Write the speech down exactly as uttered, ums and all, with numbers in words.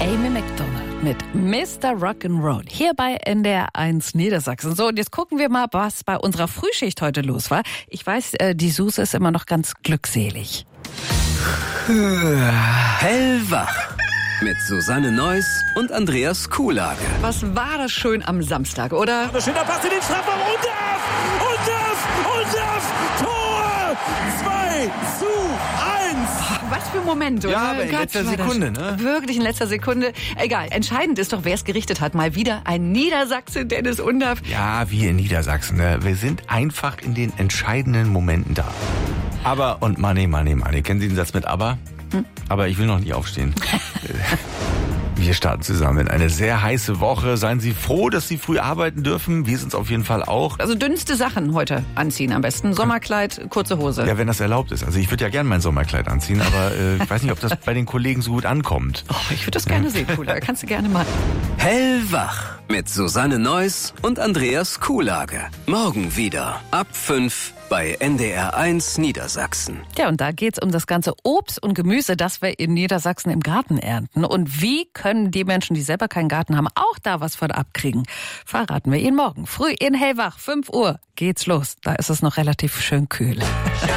Amy Macdonald mit Mister Rock'n'Roll hier bei N D R eins Niedersachsen. So, und jetzt gucken wir mal, was bei unserer Frühschicht heute los war. Ich weiß, die Suse ist immer noch ganz glückselig. Hellwach mit Susanne Neuss und Andreas Kuhlage. Was war das schön am Samstag, oder? Der schöner Pass in den Strafraum und darf! Und darf! Und darf! Tor! zwei zu eins! Was für ein Moment, oder? Ja, aber in Gott, letzter war das Sekunde, ne? Wirklich in letzter Sekunde. Egal, entscheidend ist doch, wer es gerichtet hat. Mal wieder ein Niedersachse, Dennis Undaff. Ja, wie in Niedersachsen. Ne? Wir sind einfach in den entscheidenden Momenten da. Aber und Money, Money, Money. Kennen Sie den Satz mit Aber? Hm? Aber ich will noch nicht aufstehen. Wir starten zusammen in eine sehr heiße Woche. Seien Sie froh, dass Sie früh arbeiten dürfen. Wir sind es auf jeden Fall auch. Also dünnste Sachen heute anziehen am besten. Sommerkleid, kurze Hose. Ja, wenn das erlaubt ist. Also ich würde ja gerne mein Sommerkleid anziehen, aber äh, ich weiß nicht, ob das bei den Kollegen so gut ankommt. Oh, ich würde das gerne sehen, Cooler. Kannst du gerne mal. Hellwach mit Susanne Neuss und Andreas Kuhlage. Morgen wieder ab fünf bei N D R eins Niedersachsen. Ja, und da geht's um das ganze Obst und Gemüse, das wir in Niedersachsen im Garten ernten. Und wie können die Menschen, die selber keinen Garten haben, auch da was von abkriegen? Verraten wir Ihnen morgen. Früh in Hellwach, fünf Uhr geht's los. Da ist es noch relativ schön kühl.